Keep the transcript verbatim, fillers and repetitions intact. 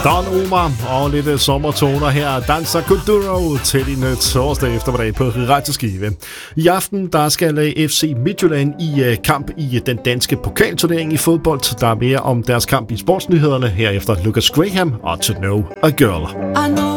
Don Omar og lidt sommertoner her. Danza Kuduro til din torsdag eftermiddag på Radio Skive. I aften der skal F C Midtjylland i kamp i den danske pokalturnering i fodbold. Der er mere om deres kamp i sportsnyhederne herefter Lucas Graham og To Know a Girl.